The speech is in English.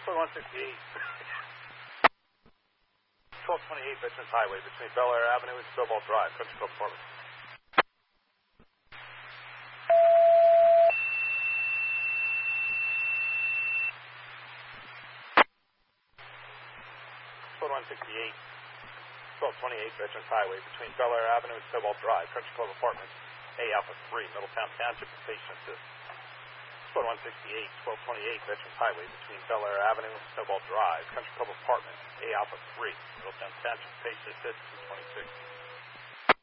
168. 1228 Veterans Highway between Bel Air Avenue and Snowball Drive, Country Club Apartments. 168. 1228 Veterans Highway between Bel Air Avenue and Snowball Drive, Country Club Apartments, A Alpha 3, Middletown Township, and Patient Assist. 168, 1228 Veterans Highway between Bel Air Avenue and Snowball Drive, Country Club Apartments, A Alpha 3, Middletown Township, Patient Assist, 226.